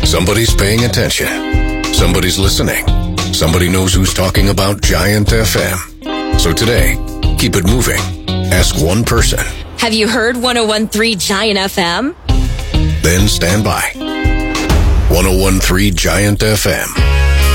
Somebody's paying attention. Somebody's listening. Somebody knows who's talking about Giant FM. So today, keep it moving. Ask one person. Have you heard 101.3 Giant FM? Then stand by. 101.3 Giant FM.